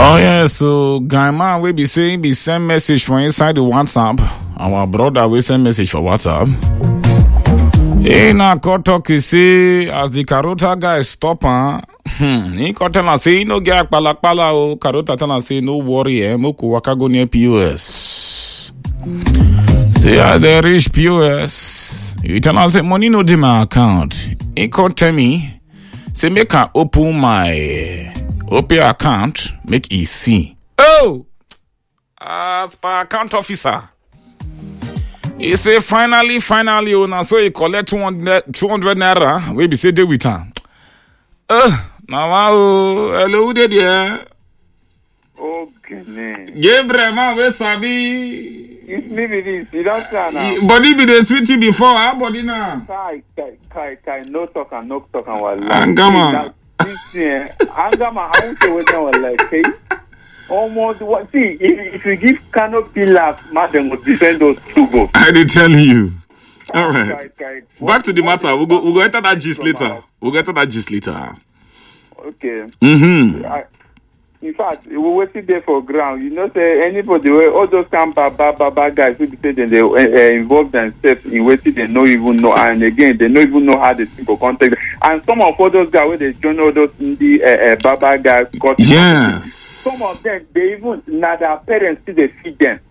Oh yeah, so guy man we be saying be send message for inside the WhatsApp. Our brother will send message for WhatsApp. Hey na talk is say as the Carota guy stop he can tell us say he no get pala o Carota tell us say no worry Moko waka go near POS. Say as they reach POS, you tell us say money no dey my account. He can tell me say make I open my Opay account, make e see. Oh, as per account officer, he say finally, now so he collect 200 naira. We be say dey with her. Now hello, who dey there? Oh, goodness. Gabriel, man, we sabi. It's me, this. You don't say now. Body be the sweetie before, how body now? Kai, no talk and wallahi. Angama. Angama, I won't say what I like, okay? Almost what? See, if you give Canopy laugh, madam would defend those two goals. I did tell you. All right. Back to the matter. We'll go enter that gist later. Okay. Mm-hmm. In fact, we waited there for ground. You know, say anybody, all those kind of baba guys who say they involve themselves in waiting, they don't even know, and again, they don't even know how they think of contact. And some of all those guys, where they join all those baba guys, got yes. Some of them, they even now their parents see they feed them.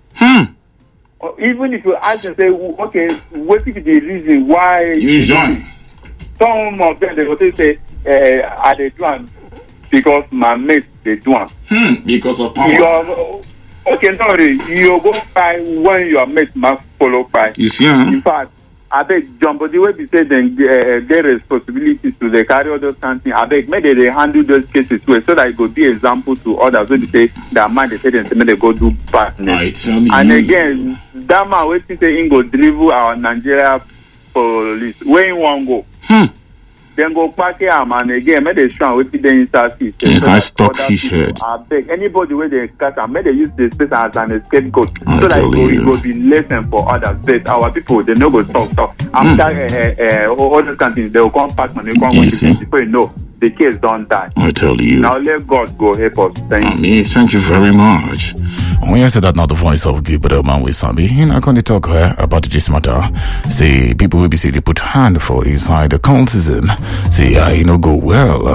Even if you ask them, say, okay, what is the reason why you join? Some of them they will say, are they doing because my mates they do it. Because of power. Okay, sorry, you go by when your mates must follow by. You see, in fact, I beg John, but the way we say then their responsibilities to they carry all those something. I beg maybe they handle those cases well so that it could be example to others. So they say that man they say they go do partners. And again, that man waiting say he go deliver our Nigeria police. Where he want go? Then go park here, man. Again, may they show what they inside fish. Inside stockfish head. I beg anybody where they catch and may they use the space as an scapegoat so that it will be lesson for others. But our people they no go talk. After all those countries they will come back and they come before you know the case don't die. I tell you. Now let God go help us. Thank you. Thank you very much. When you said that, now the voice of Gabriel Manwe-Sambi, and I can't talk about this matter. Say people will be say they put hand for inside the cultism. Say go well.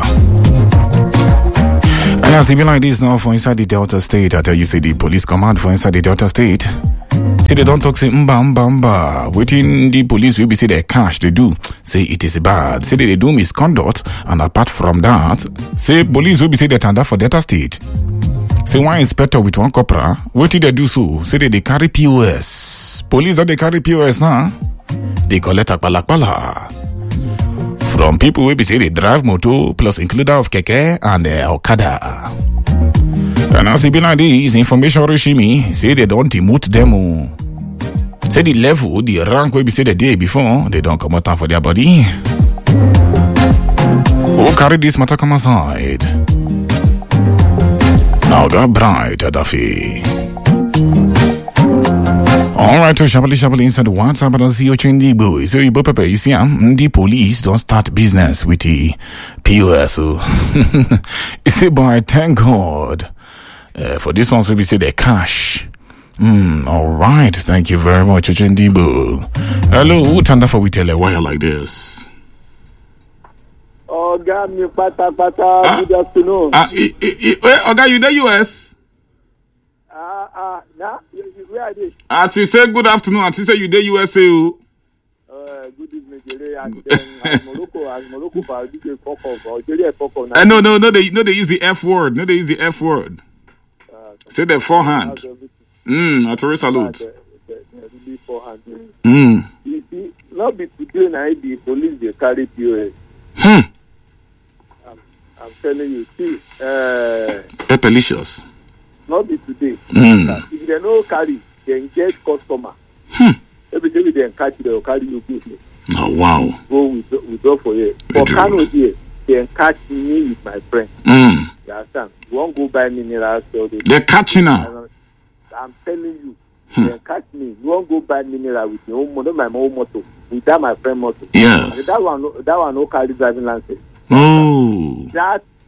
And as it be like this now for inside the Delta State, I tell you say the police command for inside the Delta State. Say they don't talk say mba. Waiting the police will be say they cash they do. Say it is bad. Say they do misconduct, and apart from that, say police will be say they tender for Delta State. Say one inspector with one corporal, what did they do so? Say they carry POS. Police that they carry POS now, they collect a pala. From people who be say they drive motor plus includer of keke and Okada. And as it be like this, information reaching me, say they don't demote them. Say the level, the rank we be say the day before, they don't come out for their body. Who carry this matter come aside? Now got bright at the fee. Alright, so shabali inside the WhatsApp, but I see you change the boy. So you Pepe, you see, the police don't start business with the POS. So you see, boy, thank God. For this one, so we say the cash. Alright, thank you very much, Ochendibo. Hello, who turned up for we tell a wire like this? Oga, me pata, good afternoon. Oga, you the US? Where are they? As you say good afternoon, as you say you the USA. Good evening, Jerry. And then Morocco, for DJ Foko. No, they use the F word. No, they use the F word. Say the forehand. At a salute. Really forehand. You see, not be today now the police they carry POS. I'm telling you, see, Pepelicious. Not be today. If they no carry, they engage customer. Every day they catch you, they will carry you business. Oh wow. Go withdraw for you. For Kano here, they catch me with my friend. You understand? You won't go buy minerals. They're catching now. I'm telling you, they catch me. You won't go buy mineral with your own motor, my own motor, without my friend motor. Yes. That one no carry driving license. Oh. That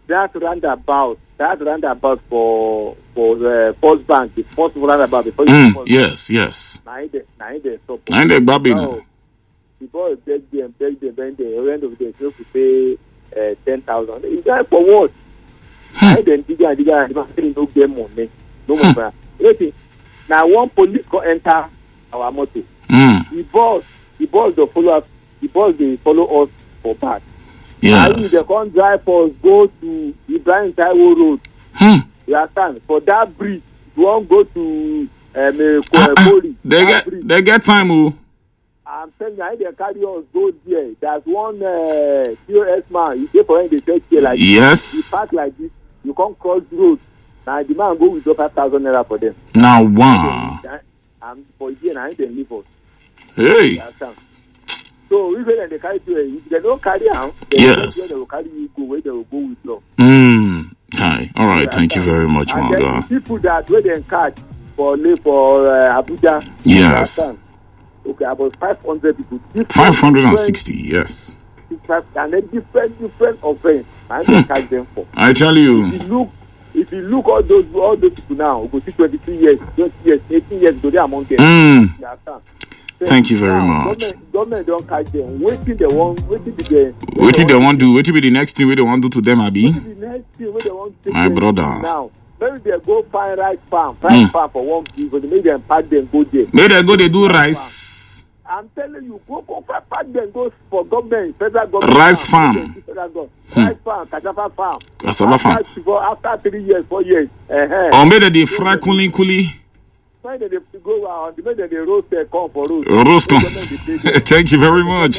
that roundabout for the First Bank, the first roundabout before you Yes. Now they stop. And the baby. The boy beg them, then the end of the day, you have to pay 10,000. Is that for what? I then digger, no get money. No more. Now one police go enter our motor. The boss they follow us for back. Yes. They can't drive us go to Ibrahim Taiwo Road. You understand? For that bridge, you won't go to Kori. They get time, I'm telling you, they carry us go there. There's one POS man. You pay for him, they take here like yes. this. You park like this. You can't cross the road. Now the man go with 5,000 naira for them. Now wow. And for here, now they leave us. Hey. So even they carry you, if they don't carry out, yes. They will carry you go where they will go with love. Hi. All right. Thank you very much, Wanga. People that where they catch for Abuja. Yes. Okay, about 500 people. 560. Yes. And then different offense. And they catch them for. I tell you. If you look all those people now, we go see 22 years, 20 years, 18 years, go there among them. Thank you very much. Government don't catch them. Waiting they want do? Wait be the next thing they want to do to them, Abi? The next thing they want to my brother. Now, maybe they go find rice farm for one people. Maybe they pack them go there. Maybe they go they do rice. I'm telling you, go pack them go for government, federal government. Rice farm. Rice farm, cassava farm. After 3 years, 4 years. Or maybe they fry kuli. When they go out, they roast their corn for roast. Thank you very much.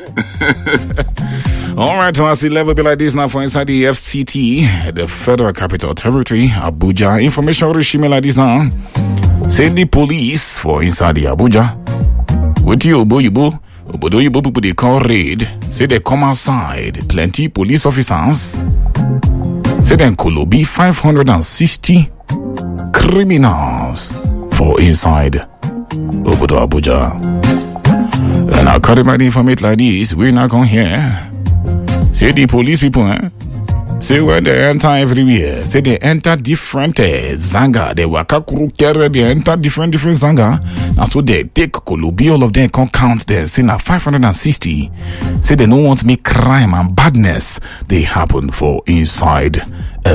All right, I see level be like this now for inside the FCT, the Federal Capital Territory, Abuja. Information regime like this now. Say the police for inside the Abuja. With you, Obodo people they call raid. Say they come outside. Plenty police officers. Say then Kolobi 560 criminals for inside Obodo Abuja. And according to information like this, we're not going here. Say the police people, say when they enter everywhere, say they enter different zanga. They waka kurukere, they enter different zanga. And so they take Kolobi, all of them can count there. Say now 560. Say they don't want to make crime and badness. They happen for inside